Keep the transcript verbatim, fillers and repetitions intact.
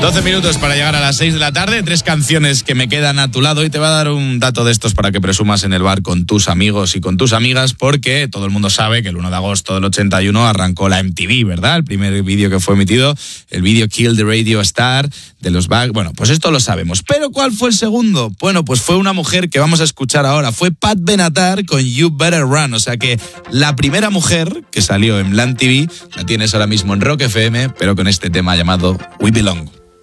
doce minutos para llegar a las seis de la tarde, tres canciones que me quedan a tu lado y te voy a dar un dato de estos para que presumas en el bar con tus amigos y con tus amigas, porque todo el mundo sabe que el uno de agosto del ochenta y uno arrancó la M T V, ¿verdad? El primer vídeo que fue emitido, el vídeo Kill the Radio Star de los Bag. Bueno, pues esto lo sabemos. ¿Pero cuál fue el segundo? Bueno, pues fue una mujer que vamos a escuchar ahora. Fue Pat Benatar con You Better Run. O sea que la primera mujer que salió en la M T V la tienes ahora mismo en Rock F M, pero con este tema llamado We Belong.